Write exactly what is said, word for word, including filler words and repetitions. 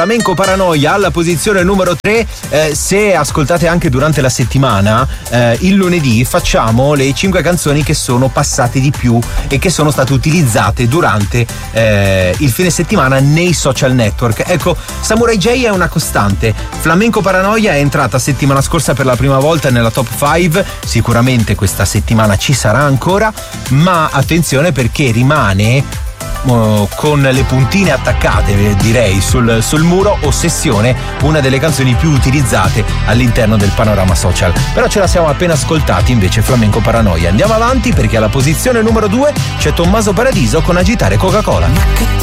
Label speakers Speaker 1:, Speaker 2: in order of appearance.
Speaker 1: Flamenco Paranoia alla posizione numero tre. Eh, se ascoltate anche durante la settimana, eh, il lunedì facciamo le cinque canzoni che sono passate di più e che sono state utilizzate durante eh, il fine settimana nei social network. Ecco, Samurai J è una costante. Flamenco Paranoia è entrata settimana scorsa per la prima volta nella top cinque, sicuramente questa settimana ci sarà ancora, ma attenzione perché rimane con le puntine attaccate, direi, sul, sul muro, Ossessione, una delle canzoni più utilizzate all'interno del panorama social. Però ce la siamo appena ascoltati invece Flamenco Paranoia. Andiamo avanti perché alla posizione numero due c'è Tommaso Paradiso con Agitare Coca-Cola.